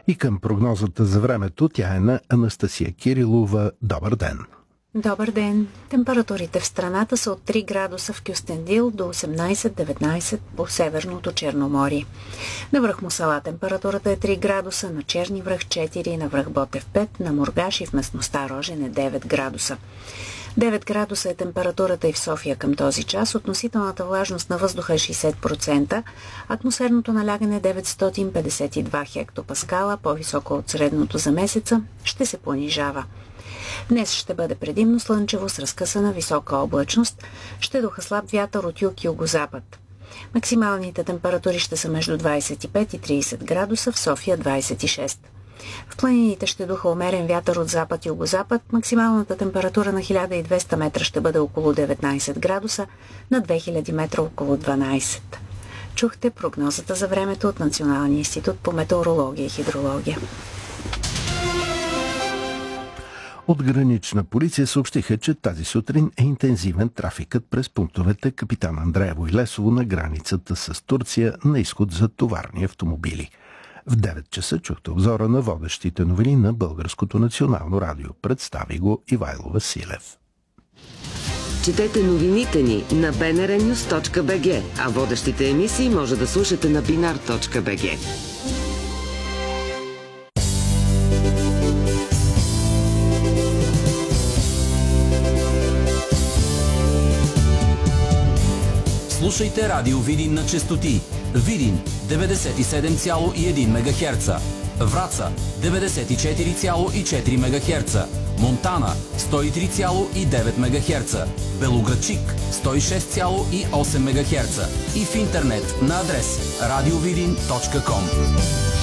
И към прогнозата за времето, тя е на Анастасия Кирилова. Добър ден! Добър ден! Температурите в страната са от 3 градуса в Кюстендил до 18-19 по Северното Черноморие. На връх Мусала температурата е 3 градуса, на Черни връх 4, на връх Ботев 5, на Мургаш и в местността Рожен е 9 градуса. 9 градуса е температурата и в София към този час. Относителната влажност на въздуха е 60%, атмосферното налягане е 952 хектопаскала, по-високо от средното за месеца, ще се понижава. Днес ще бъде предимно слънчево с разкъсана висока облачност, ще духа слаб вятър от юг и югозапад. Максималните температури ще са между 25 и 30 градуса, в София 26. В планините ще духа умерен вятър от запад и югозапад, максималната температура на 1200 метра ще бъде около 19 градуса, на 2000 метра около 12. Чухте прогнозата за времето от Националния институт по метеорология и хидрология. От Гранична полиция съобщиха, че тази сутрин е интензивен трафикът през пунктовете Капитан Андреево и Лесово на границата с Турция на изход за товарни автомобили. В 9 часа чухте обзора на водещите новини на Българското национално радио. Представи го Ивайло Василев. Четете новините ни на bnrnews.bg, а водещите емисии може да слушате на binar.bg. Слушайте Радио Видин на честоти: Видин 97,1 МГц, Враца 94,4 МГц, Монтана 103,9 МГц, Белоградчик 106,8 МГц и в интернет на адрес radiovidin.com.